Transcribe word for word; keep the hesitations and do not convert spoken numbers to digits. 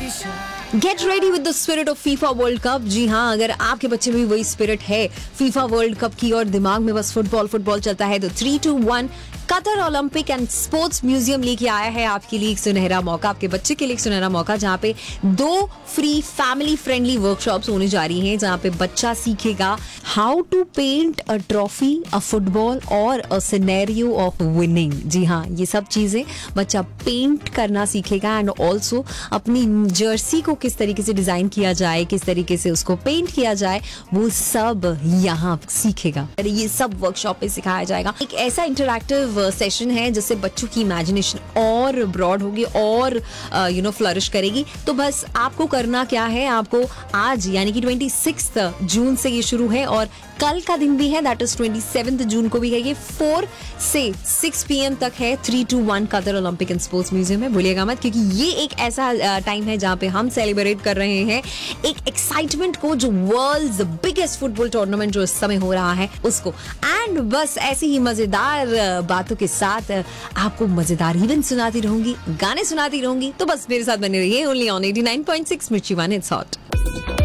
Get ready with the spirit of FIFA world cup. जी हाँ, अगर आपके बच्चे में भी वही स्पिरिट है फीफा वर्ल्ड कप की और दिमाग में बस फुटबॉल फुटबॉल चलता है, तो three to one Qatar Olympic and sports museum लेके आया है आपके लिए एक सुनहरा मौका, आपके बच्चे के लिए एक सुनहरा मौका, जहाँ पे दो फ्री फैमिली फ्रेंडली वर्कशॉप्स होने जा रही हैं, जहाँ पे बच्चा सीखेगा how to paint a trophy, a football और अ सिनेरियो ऑफ विनिंग। जी हाँ, ये सब चीजें बच्चा पेंट करना सीखेगा एंड ऑल्सो अपनी जर्सी को किस तरीके से डिजाइन किया जाए, किस तरीके से उसको पेंट किया जाए, वो सब यहाँ सीखेगा। ये सब वर्कशॉप पे सिखाया जाएगा। एक ऐसा इंटरैक्टिव सेशन है जिससे बच्चों की इमेजिनेशन और ब्रॉड होगी और यू नो फ्लरिश करेगी। तो बस आपको करना क्या है, आपको आज यानी कि छब्बीस जून से ये शुरू है और कल का दिन भी है, दैट इज सत्ताईस जून को भी है। ये फोर से सिक्स पी एम तक है three to one Qatar Olympic and sports museum में। भूलिएगा मत, क्योंकि ये एक ऐसा टाइम है जहाँ पे हम सेलिब्रेट कर रहे हैं एक एक्साइटमेंट को, जो वर्ल्ड्स बिगेस्ट फुटबॉल टूर्नामेंट जो इस समय हो रहा है उसको। एंड बस ऐसी ही मजेदार बातों के साथ आपको मजेदार इवेंट सुनाती रहूंगी, गाने सुनाती रहूंगी। तो बस मेरे साथ बने रहिए only on eighty nine point six मिर्ची वन, इट्स हॉट।